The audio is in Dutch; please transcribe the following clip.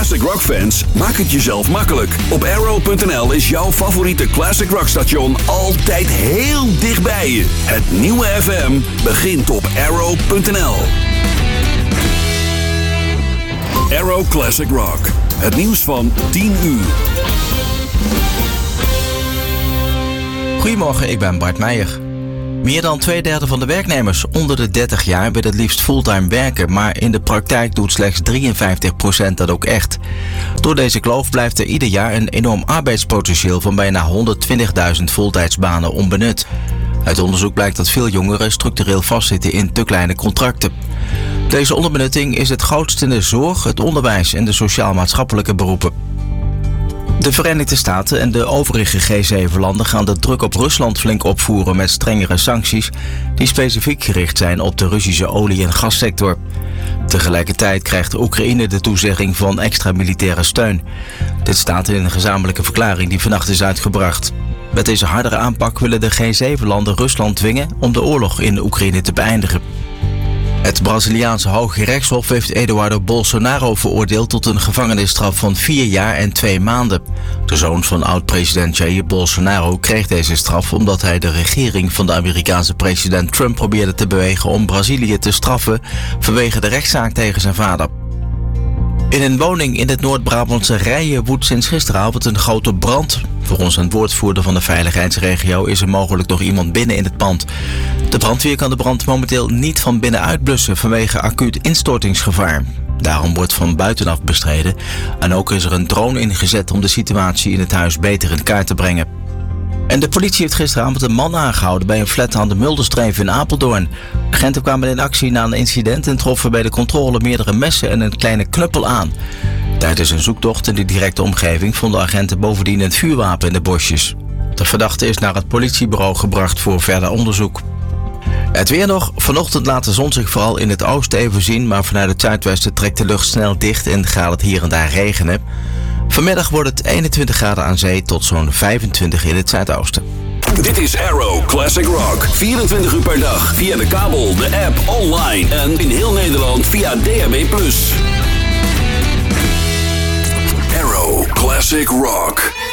Classic Rock fans, maak het jezelf makkelijk. Op Arrow.nl is jouw favoriete Classic Rock station altijd heel dichtbij je. Het nieuwe FM begint op Arrow.nl. Arrow Classic Rock. Het nieuws van 10 uur. Goedemorgen, ik ben Bart Meijer. Meer dan 2/3 van de werknemers onder de 30 jaar wil het liefst fulltime werken, maar in de praktijk doet slechts 53% dat ook echt. Door deze kloof blijft er ieder jaar een enorm arbeidspotentieel van bijna 120.000 voltijdsbanen onbenut. Uit onderzoek blijkt dat veel jongeren structureel vastzitten in te kleine contracten. Deze onderbenutting is het grootst in de zorg, het onderwijs en de sociaal-maatschappelijke beroepen. De Verenigde Staten en de overige G7-landen gaan de druk op Rusland flink opvoeren met strengere sancties die specifiek gericht zijn op de Russische olie- en gassector. Tegelijkertijd krijgt Oekraïne de toezegging van extra militaire steun. Dit staat in een gezamenlijke verklaring die vannacht is uitgebracht. Met deze hardere aanpak willen de G7-landen Rusland dwingen om de oorlog in Oekraïne te beëindigen. Het Braziliaanse Hoge Rechtshof heeft Eduardo Bolsonaro veroordeeld tot een gevangenisstraf van 4 jaar en 2 maanden. De zoon van oud-president Jair Bolsonaro kreeg deze straf omdat hij de regering van de Amerikaanse president Trump probeerde te bewegen om Brazilië te straffen vanwege de rechtszaak tegen zijn vader. In een woning in het Noord-Brabantse Rijen woedt sinds gisteravond een grote brand. Volgens een woordvoerder van de veiligheidsregio is er mogelijk nog iemand binnen in het pand. De brandweer kan de brand momenteel niet van binnenuit blussen vanwege acuut instortingsgevaar. Daarom wordt van buitenaf bestreden en ook is er een drone ingezet om de situatie in het huis beter in kaart te brengen. En de politie heeft gisteravond een man aangehouden bij een flat aan de Mulderstreef in Apeldoorn. Agenten kwamen in actie na een incident en troffen bij de controle meerdere messen en een kleine knuppel aan. Tijdens een zoektocht in de directe omgeving vonden agenten bovendien een vuurwapen in de bosjes. De verdachte is naar het politiebureau gebracht voor verder onderzoek. Het weer nog. Vanochtend laat de zon zich vooral in het oosten even zien, maar vanuit het zuidwesten trekt de lucht snel dicht en gaat het hier en daar regenen. Vanmiddag wordt het 21 graden aan zee tot zo'n 25 in het zuidoosten. Dit is Arrow Classic Rock. 24 uur per dag via de kabel, de app, online en in heel Nederland via DAB+. Arrow Classic Rock.